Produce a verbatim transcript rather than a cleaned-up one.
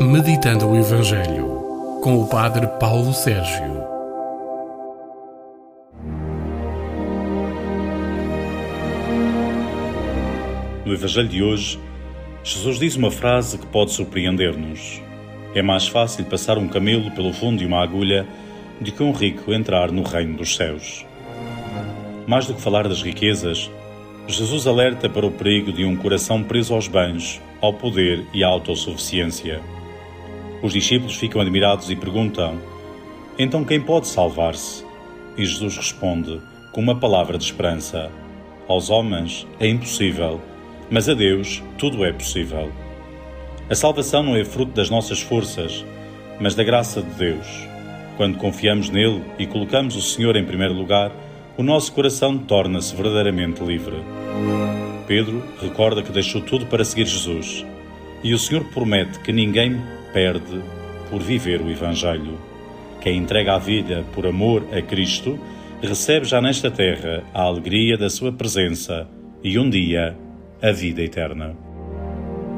Meditando o Evangelho, com o Padre Paulo Sérgio. No Evangelho de hoje, Jesus diz uma frase que pode surpreender-nos. É mais fácil passar um camelo pelo fundo de uma agulha do que um rico entrar no reino dos céus. Mais do que falar das riquezas, Jesus alerta para o perigo de um coração preso aos bens, ao poder e à autossuficiência. Os discípulos ficam admirados e perguntam: então quem pode salvar-se? E Jesus responde com uma palavra de esperança: aos homens é impossível, mas a Deus tudo é possível. A salvação não é fruto das nossas forças, mas da graça de Deus. Quando confiamos nele e colocamos o Senhor em primeiro lugar, o nosso coração torna-se verdadeiramente livre. Pedro recorda que deixou tudo para seguir Jesus, e o Senhor promete que ninguém perde por viver o Evangelho. Quem entrega a vida por amor a Cristo recebe já nesta terra a alegria da sua presença e um dia a vida eterna.